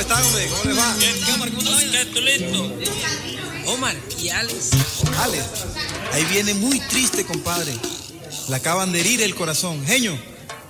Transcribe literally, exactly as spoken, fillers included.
están, hombre? ¿Cómo les va? Bien, ¿qué, Omar? ¿Cómo te va? ¿Qué, estoy listo? Omar, ¿y Alex? Alex, ahí viene muy triste, compadre. Le acaban de herir el corazón. Genio,